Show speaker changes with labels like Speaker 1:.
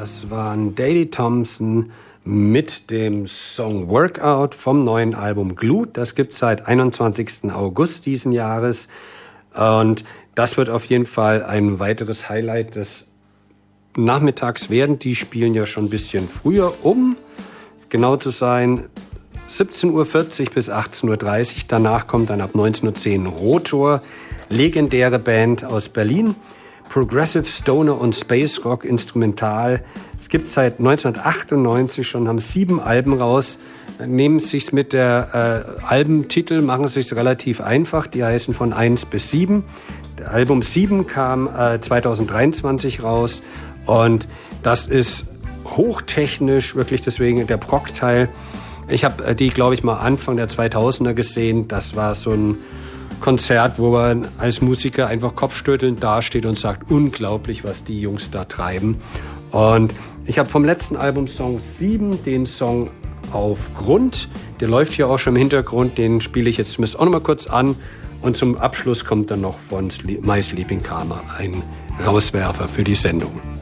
Speaker 1: Das waren Daley Thompson mit dem Song Workout vom neuen Album Glued. Das gibt's seit 21. August diesen Jahres. Und das wird auf jeden Fall ein weiteres Highlight des Nachmittags werden. Die spielen ja schon ein bisschen früher, um genau zu sein 17.40 Uhr bis 18.30 Uhr. Danach kommt dann ab 19.10 Uhr Rotor, legendäre Band aus Berlin. Progressive Stoner und Space Rock Instrumental. Es gibt seit 1998 schon, haben 7 Alben raus. Nehmen sich's mit der Albentitel, machen es sich relativ einfach. Die heißen von 1 bis 7. Der Album 7 kam 2023 raus und das ist hochtechnisch, wirklich deswegen der Prog-Teil. Ich habe die, glaube ich, mal Anfang der 2000er gesehen. Das war so ein Konzert, wo man als Musiker einfach kopfstötelnd dasteht und sagt, unglaublich, was die Jungs da treiben. Und ich habe vom letzten Album Song 7 den Song Auf Grund. Der läuft hier auch schon im Hintergrund, den spiele ich jetzt zumindest auch noch mal kurz an. Und zum Abschluss kommt dann noch von My Sleeping Karma ein Rauswerfer für die Sendung.